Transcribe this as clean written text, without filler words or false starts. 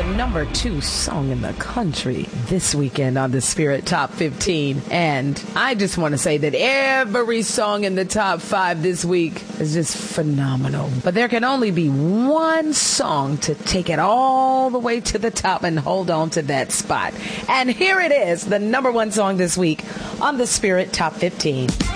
number 2 song in the country this weekend on the Spirit Top 15. And I just want to say that every song in the top 5 this week is just phenomenal. But there can only be one song to take it all the way to the top and hold on to that spot. And here it is, the number 1 song this week on the Spirit Top 15.